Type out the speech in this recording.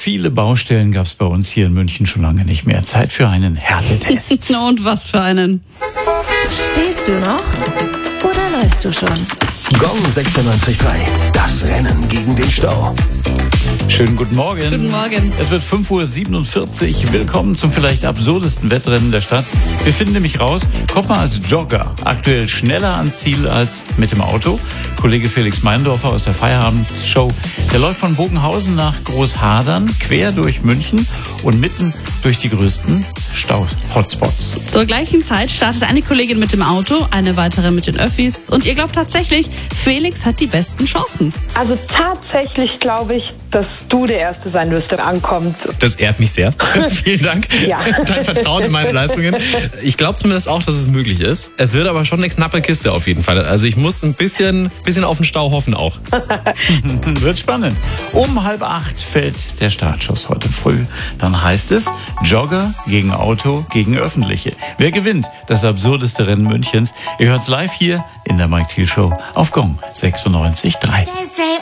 viele Baustellen gab es bei uns hier in München schon lange nicht mehr. Zeit für einen Härtetest. Und was für einen? Stehst du noch oder läufst du schon? Gong 96.3. Das Rennen gegen den Stau. Schönen guten Morgen. Guten Morgen. Es wird 5:47 Uhr. Willkommen zum vielleicht absurdesten Wettrennen der Stadt. Wir finden nämlich raus, kommt man als Jogger aktuell schneller ans Ziel als mit dem Auto. Kollege Felix Meindorfer aus der Feierabendshow, der läuft von Bogenhausen nach Großhadern, quer durch München und mitten durch die größten Stau-Hotspots. Zur gleichen Zeit startet eine Kollegin mit dem Auto, eine weitere mit den Öffis. Und ihr glaubt tatsächlich, Felix hat die besten Chancen. Also tatsächlich glaube ich, dass du der Erste sein wirst, der ankommt. Das ehrt mich sehr. Vielen Dank. Ja. Dein Vertrauen in meine Leistungen. Ich glaube zumindest auch, dass es möglich ist. Es wird aber schon eine knappe Kiste auf jeden Fall. Also ich muss ein bisschen auf den Stau hoffen auch. Wird spannend. Um 7:30 fällt der Startschuss heute früh. Dann heißt es Jogger gegen Auto gegen Öffentliche. Wer gewinnt? Das absurdeste Rennen Münchens. Ihr hört's live hier in der Mike Thiel Show auf Gong 96.3.